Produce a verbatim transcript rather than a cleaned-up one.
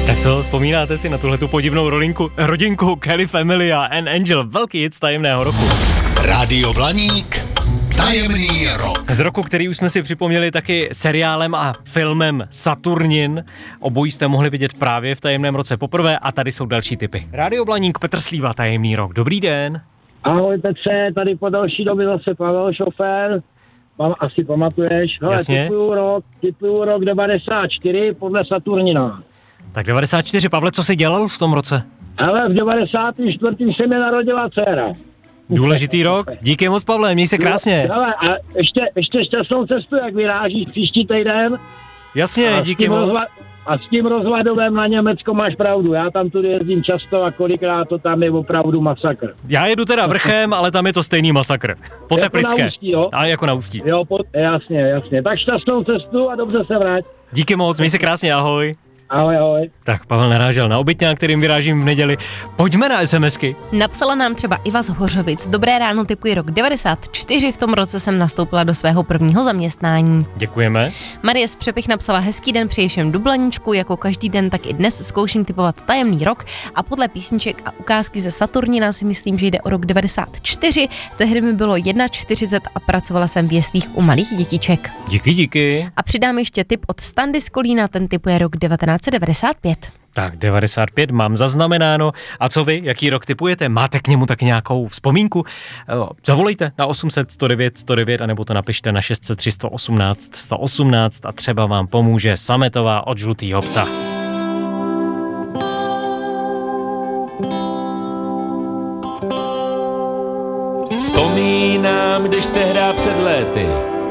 Tak co, vzpomínáte si na tuhletu podivnou rolinku, rodinku Kelly Family a An Angel, velký hit z tajemného roku. Rádio Blaník, tajemný rok. Z roku, který už jsme si připomněli taky seriálem a filmem Saturnin. Obojí jste mohli vidět právě v tajemném roce poprvé a tady jsou další tipy. Rádio Blaník, Petr Slíva, tajemný rok. Dobrý den. Ahoj Petře, tady po další době zase Pavel Šofér. Pam, asi pamatuješ. Hele, Jasně. typuju rok, typuju rok devadesát čtyři podle Saturnina. Tak devadesát čtyři, Pavle, co jsi dělal v tom roce? Ale v devadesátém čtvrtém se mi narodila dcera. Důležitý rok. Díky moc, Pavle, měj se krásně. Hele, a ještě, ještě šťastnou cestu, jak vyrážíš příští týden. Jasně, A s díky tím moc. rozva- A s tím rozvadovem na Německo máš pravdu. Já tam tudy jezdím často a kolikrát to tam je opravdu masakr. Já jedu teda vrchem, ale tam je to stejný masakr. Po Jako Teplické. na Ústí, jo? A jako na Ústí. Jo, po, jasně, jasně. Tak šťastnou cestu a dobře se vrať. Díky moc, měj se krásně, ahoj. Ahoj, ahoj. Tak Pavel narážel na obytňák, kterým vyrážím v neděli. Pojďme na SMSky. Napsala nám třeba Iva z Hořovic. Dobré ráno, typuji rok devadesát čtyři, v tom roce jsem nastoupila do svého prvního zaměstnání. Děkujeme. Marie z Přepich napsala hezký den, přeji všem Dublaníčku, jako každý den, tak i dnes zkouším typovat tajemný rok a podle písniček a ukázky ze Saturnina si myslím, že jde o rok devadesát čtyři, tehdy mi bylo čtyřicet jedna a pracovala jsem v jeslích u malých dětiček. Díky, díky. A přidám ještě tip od Standy z Kolína, ten typuje rok devatenáct set devadesát pět. Tak devadesát pět mám zaznamenáno. A co vy, jaký rok typujete? Máte k němu tak nějakou vzpomínku? Jo, zavolejte na osm set sto devět sto devět anebo to napište na šest set tři sto osmnáct sto osmnáct a třeba vám pomůže Sametová od Žlutýho psa. Vzpomínám, když tehdy před léty